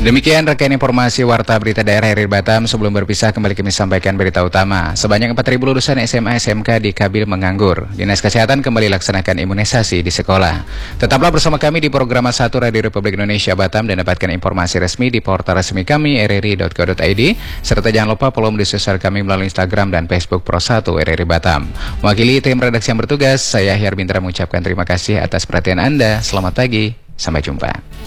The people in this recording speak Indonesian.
Demikian rekan informasi Warta Berita Daerah RRI Batam. Sebelum berpisah, kembali kami sampaikan berita utama. Sebanyak 4.000 lulusan SMA SMK di Kabil menganggur. Dinas Kesehatan kembali laksanakan imunisasi di sekolah. Tetaplah bersama kami di program 1 Radio Republik Indonesia Batam dan dapatkan informasi resmi di portal resmi kami rri.co.id, serta jangan lupa follow di sosial kami melalui Instagram dan Facebook Pro1 RRI Batam. Mewakili tim redaksi yang bertugas, saya Hyar Bintara mengucapkan terima kasih atas perhatian Anda. Selamat pagi, sampai jumpa.